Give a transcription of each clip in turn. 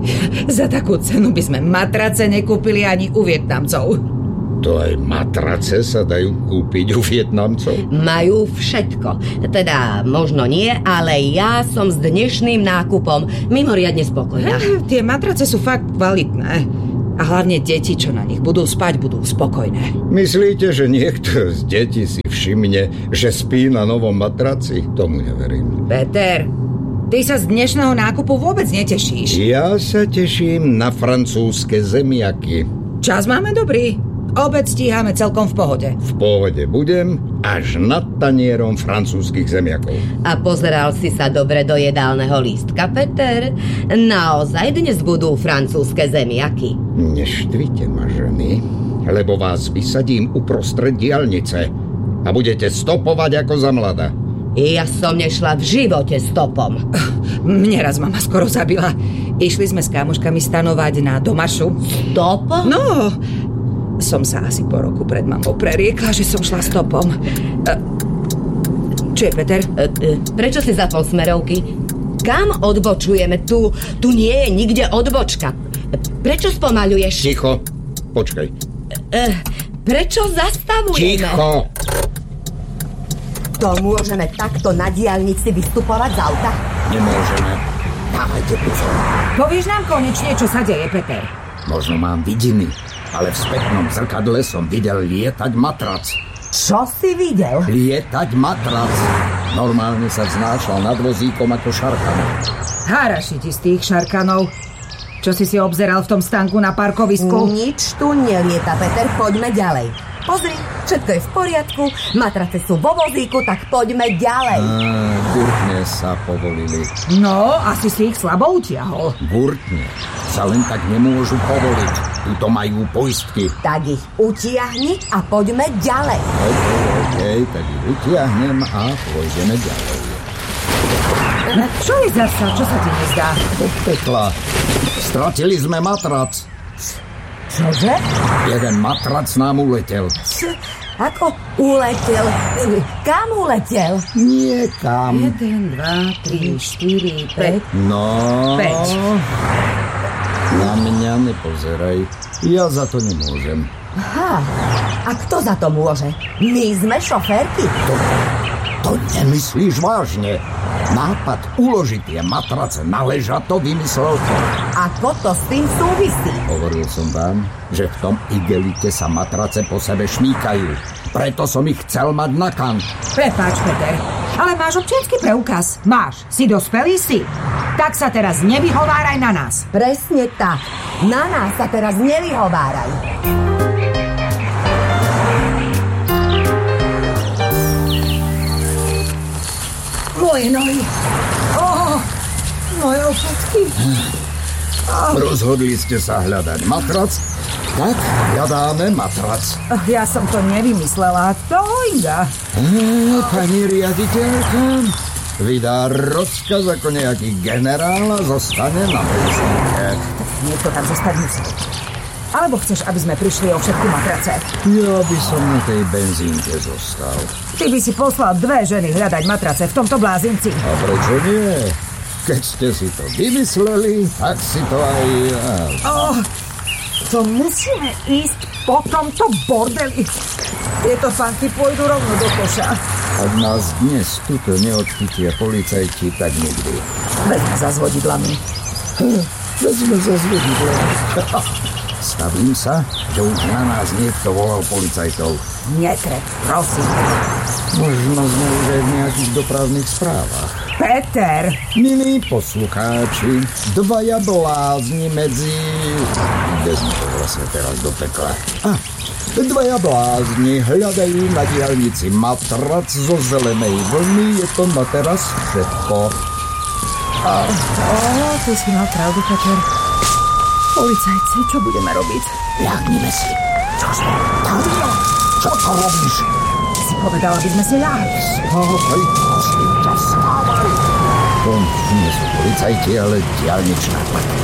Za takú cenu by sme matrace nekúpili ani u Vietnamcov. To aj matrace sa dajú kúpiť u Vietnamcov? Majú všetko. Teda možno nie, ale ja som s dnešným nákupom mimoriadne spokojná. Tie matrace sú fakt kvalitné. A hlavne deti, čo na nich budú spať, budú spokojné. Myslíte, že niekto z detí si všimne, že spí na novom matraci? Tomu neverím. Peter, ty sa z dnešného nákupu vôbec netešíš. Ja sa teším na francúzske zemiaky. Čas máme dobrý. Obed stíhame celkom v pohode. V pohode budem až nad tanierom francúzskych zemiakov. A pozeral si sa dobre do jedálneho lístka, Peter? Naozaj dnes budú francúzske zemiaky? Neštvite ma, ženy, lebo vás vysadím uprostred diaľnice a budete stopovať ako za mlada. Ja som nešla v živote stopom. Mne raz mama skoro zabila. Išli sme s kamoškami stanovať na Domašu. Stopom? No, som sa asi po roku pred mamou preriekla, že som šla stopom. Čo je, Peter? Prečo si zapol smerovky? Kam odbočujeme? Tu nie je nikde odbočka. Prečo spomaľuješ? Ticho, počkaj. Prečo zastavujeme? Ticho! To môžeme takto na diaľnici vystupovať z auta? Nemôžeme. Dávajte pozor. Povieš nám konečne, čo sa deje, Peter? Možno mám vidiny, ale v spätnom zrkadle som videl lietať matrac. Čo si videl? Lietať matrac. Normálne sa vznášal nad vozíkom ako šarkan. Haraši ti z tých šarkanov. Čo si obzeral v tom stánku na parkovisku? Nič tu nelieta, Peter, poďme ďalej. Pozri, všetko je v poriadku, matrace sú vo vozíku, tak poďme ďalej. Gurtne sa povolili. No, asi si ich slabo utiahol. Gurtne sa len tak nemôžu povoliť. Tuto majú poistky. Tak ich utiahni a poďme ďalej. OK, tak ich utiahnem a pôjdeme ďalej. Čo je zasa? Čo sa ti nezdá? Od pekla. Stratili sme matrac. Čože? Jeden matrac nám uletel. Ako uletel? Kam uletel? Niekam. 1, 2, 3, 4, 5. No. 5. Na mňa nepozeraj. Ja za to nemôžem. Aha. A kto za to môže? My sme šoférky. To nemyslíš vážne? Nápad uložiť tie matrace na ležato vymyslel to. Ako to s tým súvisí? Hovoril som vám, že v tom igelite sa matrace po sebe šmýkajú. Preto som ich chcel mať na kant. Prepáč, Peter, ale máš občiansky preukaz. Máš. Si dospelý si. Tak sa teraz nevyhováraj na nás. Presne tak. Na nás sa teraz nevyhováraj. Moje nohy. Moje opätky. Rozhodli ste sa hľadať matrac? Tak, hľadáme matrac. Ja som to nevymyslela. To ide. Pani riaditeľka vydá rozkaz ako nejaký generál a zostane na benzínke. Niekto tam zostať musí. Alebo chceš, aby sme prišli o všetky matrace? Ja by som na tej benzínke zostal. Ty by si poslal 2 ženy hľadať matrace v tomto blázinci. A prečo nie? Keď ste si to vymysleli, tak si to aj ja. To musíme ísť po tomto bordeli. Tieto fanky pôjdu rovno do koša. Ak nás dnes tuto neodchytia policajti, tak nikdy. Vezme za zvodidlami. Stavím sa, že už na nás niekto volal policajtov. Netreb, prosím. Možno sme už aj v nejakých dopravných správach. Peter! Milí poslucháči, 2 blázni medzi... Ideme to vlastne teraz do pekla. 2 blázni hľadajú na diaľnici matrac zo zelenej vlny. Je to na teraz všetko. Ty si mal pravdu, Peter. Policajci, čo budeme robiť? Ľahnime si. Čo to robíš? Si povedal, aby sme si ľahli. Stávaj, prosím ťa, stávaj. To nie sú policajti, ale diaľničná.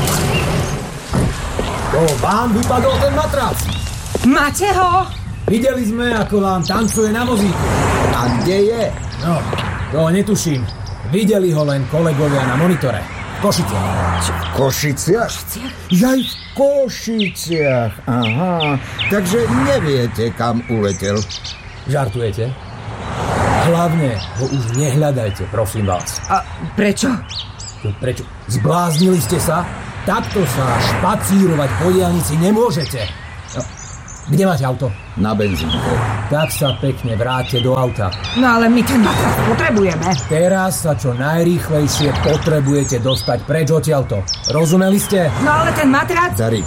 To vám vypadol ten matrac. Máte ho? Videli sme, ako vám tancuje na vozíku. A kde je? No, to netuším. Videli ho len kolegovia na monitore. Košice. V Košiciach? Jaj, v Košiciach. Aha, takže neviete, kam uletel. Žartujete? Hlavne ho už nehľadajte, prosím vás. A prečo? Prečo? Zbláznili ste sa? Takto sa špacírovať po diaľnici nemôžete. No, kde máte auto? Na benzínke. Tak sa pekne vráťte do auta. No ale my ten matrac potrebujeme. Teraz sa čo najrýchlejšie potrebujete dostať preč odtiaľto. Rozumeli ste? No ale ten matrac... Dari.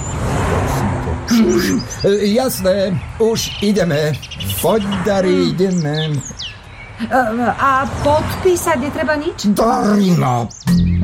Jasné, už ideme. Poď, Dari, ideme. A podpísať netreba nič? Darina.